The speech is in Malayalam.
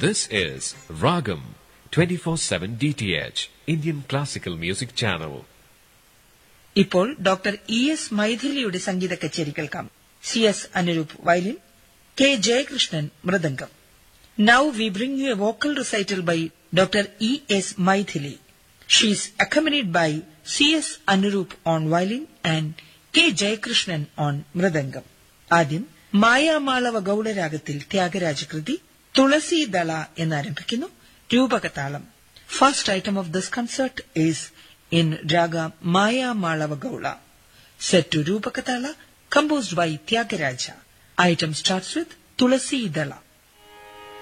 This is Ragam 24/7 DTH Indian Classical Music Channel. ഇപ്പോൾ ഡോക്ടർ E.S. മൈഥിലിയുടെ സംഗീത കച്ചേരി കേൾക്കാം. C.S. Anuroop violin, K. Jayakrishnan mridangam. Now we bring you a vocal recital by Dr. E.S. Maithili. She is accompanied by C.S. Anurup on violin and K. Jayakrishnan on mridangam. ആദ്യം Mayamalava ഗൌഡരാഗത്തിൽ ത്യാഗരാജകൃതി തുളസീദള എന്നാരംഭിക്കുന്നു. രൂപകതാളം. First item of this concert is in Raga Mayamalawa Gaula, set to Rupakatala, composed by Tyagaraja. Item starts with Tulasi Dala.